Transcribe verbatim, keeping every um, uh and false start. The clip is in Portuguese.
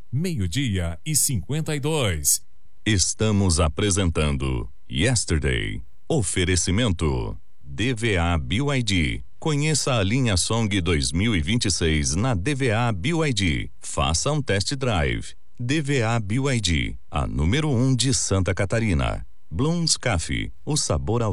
meio-dia e cinquenta e dois. Estamos apresentando Yesterday. Oferecimento D V A B Y D. Conheça a linha Song dois mil e vinte e seis na D V A B Y D. Faça um test drive. D V A B Y D, a número um de Santa Catarina. Blooms Coffee, o sabor ao